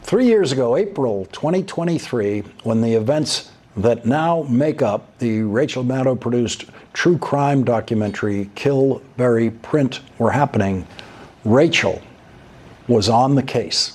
3 years ago, April 2023, when the events that now make up the Rachel Maddow produced true crime documentary Kill, Bury, Print were happening, Rachel was on the case.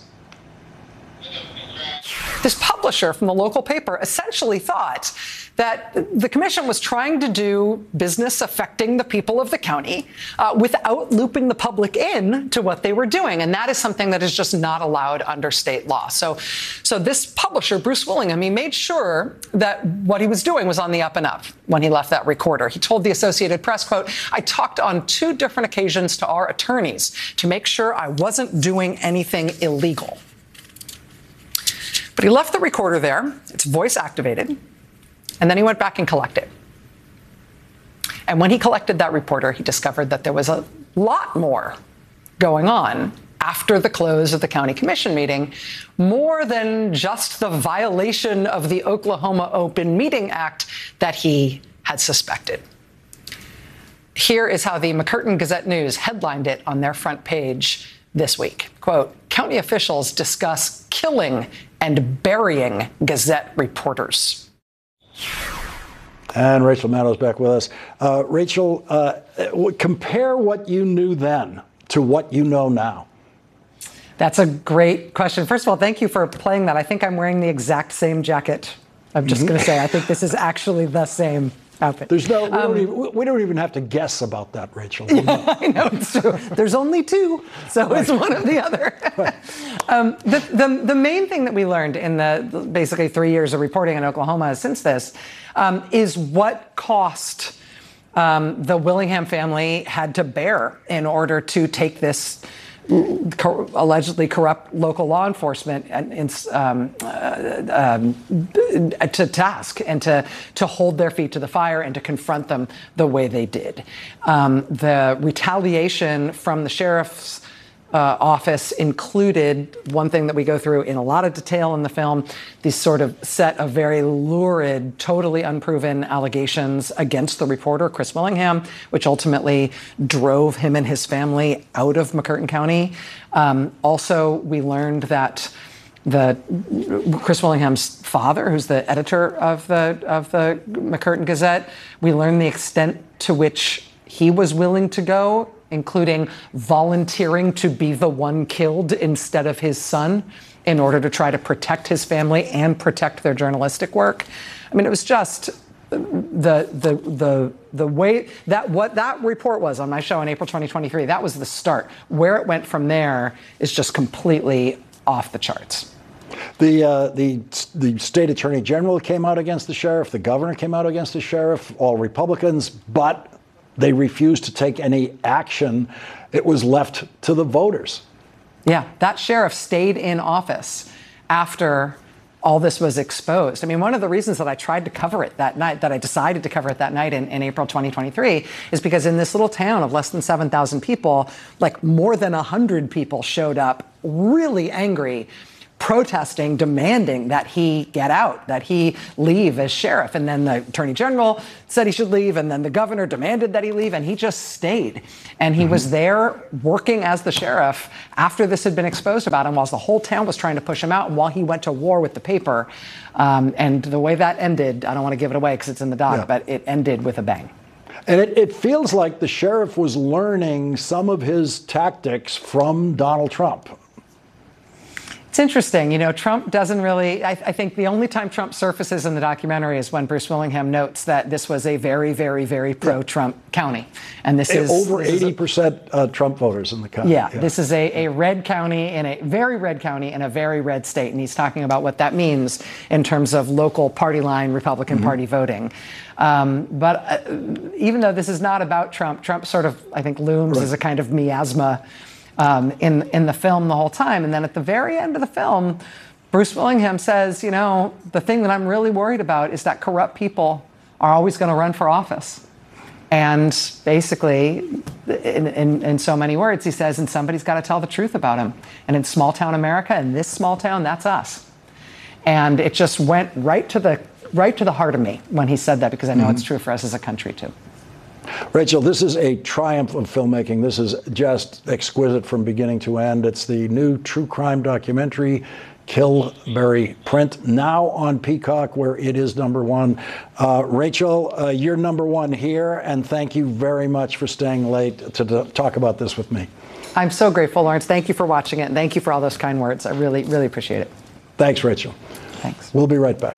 This publisher from the local paper essentially thought that the commission was trying to do business affecting the people of the county without looping the public in to what they were doing. And that is something that is just not allowed under state law. So this publisher, Bruce Willingham, he made sure that what he was doing was on the up and up when he left that recorder. He told the Associated Press, quote, "I talked on 2 different occasions to our attorneys to make sure I wasn't doing anything illegal." But he left the recorder there. It's voice activated. And then he went back and collected. And when he collected that reporter, he discovered that there was a lot more going on after the close of the county commission meeting, more than just the violation of the Oklahoma Open Meeting Act that he had suspected. Here is how the McCurtain Gazette-News headlined it on their front page this week. Quote, "County officials discuss killing and burying Gazette reporters." And Rachel Maddow's back with us. Rachel, compare what you knew then to what you know now. That's a great question. First of all, thank you for playing that. I think I'm wearing the exact same jacket. I'm just going to say, I think this is actually the same outfit. There's no, we don't even have to guess about that, Rachel. Yeah, I know, it's true. There's only 2, so it's one or the other. The main thing that we learned in the basically 3 years of reporting in Oklahoma since this is what cost the Willingham family had to bear in order to take this allegedly corrupt local law enforcement to task and to hold their feet to the fire and to confront them the way they did. The retaliation from the sheriff's office included one thing that we go through in a lot of detail in the film, these sort of set of very lurid, totally unproven allegations against the reporter, Chris Willingham, which ultimately drove him and his family out of McCurtain County. Also, we learned that Chris Willingham's father, who's the editor of the McCurtain Gazette, we learned the extent to which he was willing to go, including volunteering to be the one killed instead of his son in order to try to protect his family and protect their journalistic work. I mean, it was just the way that what that report was on my show in April 2023, that was the start. Where it went from there is just completely off the charts. The state attorney general came out against the sheriff. The governor came out against the sheriff, all Republicans, but they refused to take any action. It was left to the voters. Yeah, that sheriff stayed in office after all this was exposed. I mean, one of the reasons that I tried to cover it that night, that I decided to cover it that night in April 2023, is because in this little town of less than 7,000 people, like more than 100 people showed up really angry, protesting, demanding that he get out, that he leave as sheriff. And then the attorney general said he should leave, and then the governor demanded that he leave, and he just stayed. And he was there working as the sheriff after this had been exposed about him, whilst the whole town was trying to push him out, and while he went to war with the paper. And the way that ended, I don't want to give it away because it's in the doc, but it ended with a bang. And it feels like the sheriff was learning some of his tactics from Donald Trump. It's interesting. You know, Trump doesn't really, I think the only time Trump surfaces in the documentary is when Bruce Willingham notes that this was a very, very, very pro-Trump county. And this is over 80% Trump voters in the county. Yeah, this is a red county, in a very red county in a very red state. And he's talking about what that means in terms of local party line Republican Party voting. But even though this is not about Trump, Trump sort of, I think, looms as a kind of miasma in the film the whole time. And then at the very end of the film, Bruce Willingham says, you know, the thing that I'm really worried about is that corrupt people are always going to run for office. And basically, in so many words, he says, and somebody's got to tell the truth about him. And in small town America, in this small town, that's us. And it just went right to the heart of me when he said that, because I know it's true for us as a country too. Rachel, this is a triumph of filmmaking. This is just exquisite from beginning to end. It's the new true crime documentary, Kill-Berry Print, now on Peacock, where it is #1. Rachel, you're #1 here, and thank you very much for staying late to talk about this with me. I'm so grateful, Lawrence. Thank you for watching it, and thank you for all those kind words. I really, really appreciate it. Thanks, Rachel. Thanks. We'll be right back.